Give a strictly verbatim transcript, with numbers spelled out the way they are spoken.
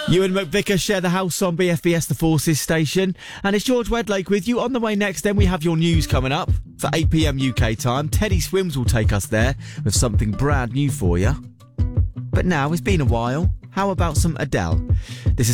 Ewan McVicker share the house on B F B S The Forces station. And it's George Wedlake with you. On the way next, then we have your news coming up for eight p.m. U K time. Teddy Swims will take us there with something brand new for you. But now, it's been a while. How about some Adele? This is